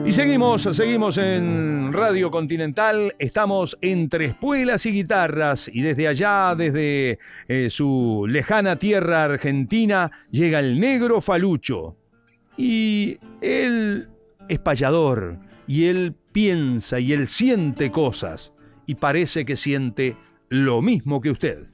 Y seguimos en Radio Continental, estamos entre espuelas y guitarras y desde allá, desde su lejana tierra argentina, llega el Negro Falucho. Y él es payador y él piensa y él siente cosas y parece que siente lo mismo que usted.